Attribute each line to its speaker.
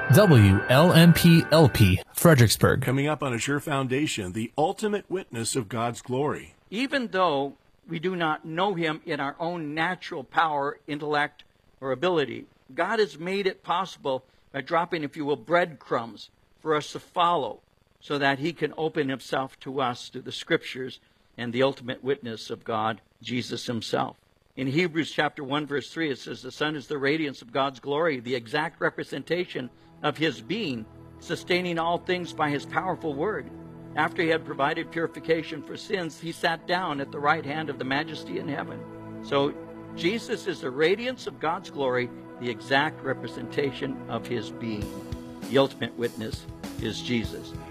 Speaker 1: WLMP-LP, Fredericksburg.
Speaker 2: Coming up on A Sure Foundation, the ultimate witness of God's glory.
Speaker 3: Even though we do not know him in our own natural power, intellect, or ability, God has made it possible by dropping, if you will, breadcrumbs for us to follow so that he can open himself to us through the Scriptures and the ultimate witness of God, Jesus himself. In Hebrews chapter 1, verse 3, it says, "The Son is the radiance of God's glory, the exact representation of his being, sustaining all things by his powerful word. After he had provided purification for sins, he sat down at the right hand of the Majesty in heaven." So Jesus is the radiance of God's glory, the exact representation of his being. The ultimate witness is Jesus.